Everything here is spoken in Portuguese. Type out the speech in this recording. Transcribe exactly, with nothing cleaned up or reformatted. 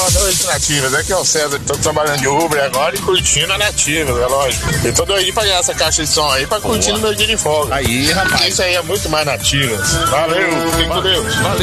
Boa noite, Nativas. Aqui é o César. Tô trabalhando de Uber agora e curtindo a Nativas, é lógico. Eu tô doidinho pra ganhar essa caixa de som aí pra curtir no meu dia de folga. Aí, rapaz. Isso aí é muito mais Nativas. Valeu, fique com Deus. Valeu.